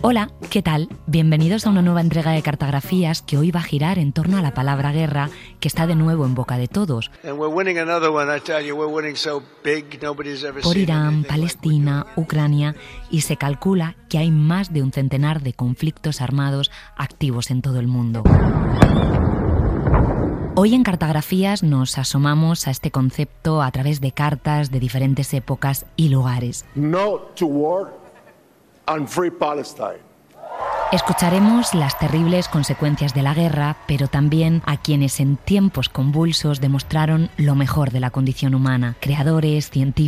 Hola, ¿qué tal? Bienvenidos a una nueva entrega de Cartografías que hoy va a girar en torno a la palabra guerra, que está de nuevo en boca de todos. Por Irán, Palestina, Ucrania, y se calcula que hay más de un centenar de conflictos armados activos en todo el mundo. Hoy en Cartografías nos asomamos a este concepto a través de cartas de diferentes épocas y lugares. No to war and free Palestine. Escucharemos las terribles consecuencias de la guerra, pero también a quienes en tiempos convulsos demostraron lo mejor de la condición humana: creadores, científicos,